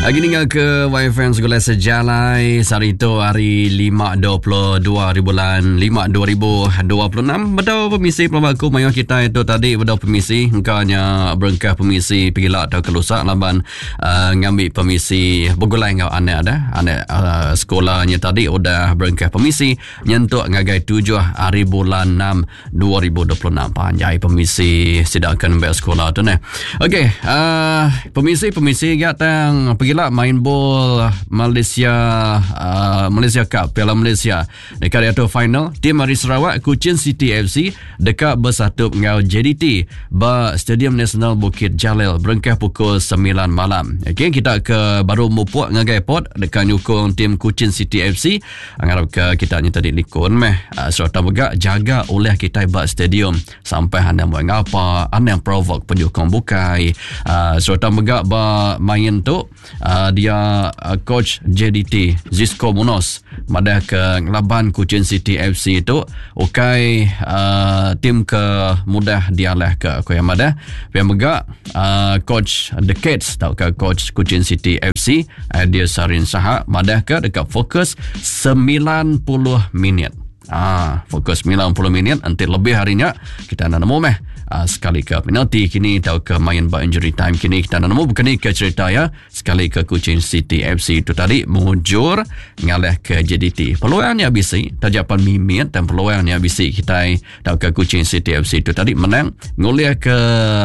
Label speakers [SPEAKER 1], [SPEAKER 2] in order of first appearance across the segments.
[SPEAKER 1] Lagi tinggal ke YFM Segala Sejalai. Hari itu hari 5.22 hari bulan 5 2026. Betul pemisi pelbaku mayang kita itu tadi. Betul pemisi engkaunya berengkah pemisi pergilah atau kelusak laban ngambil pemisi bergulai ngau anak ada anak sekolahnya tadi udah berengkah pemisi nyentuk ngagai 7 hari bulan 6 2026. Panjai pemisi sidangkan bel sekolah tu ni. Okey, pemisi gatang pergilah main bol Malaysia Cup Piala Malaysia dekat itu final tim Mari Sarawak Kuching City FC dekat bersatu dengan JDT ba Stadium Nasional Bukit Jalil berengkah pukul 9 malam. Okey, kita ke baru mupuk ngagai pot dekat nyukung tim Kuching City FC. Angarap ke kita ni tadi likun serta begak jaga oleh kita ba stadium sampai anda mau ngapa anda yang provoke penyukung bukai serta begak ba main tu dia coach JDT Zisco Munoz madah ke laban Kuching City FC tu ukai tim ke mudah dialah ke aku yang madah yang megak coach Decades tau ke coach Kuching City FC dia Sarin Saha madah ke dekat fokus 90 minit. Fokus 90 minit nanti lebih harinya kita nak nemu sekali ke penalti kini tahu ke main by injury time kini kita nak nemu bukan ke cerita ya sekali ke Kuching City FC itu tadi mujur ngalih ke JDT peluangnya bisi tajapan mimit dan peluangnya bisi kita tahu ke Kuching City FC itu tadi menang ngulih ke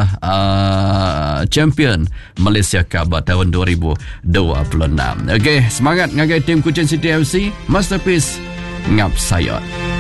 [SPEAKER 1] champion Malaysia Cup tahun 2026. Okey, semangat ngagai tim Kuching City FC, masterpiece ngap sayot.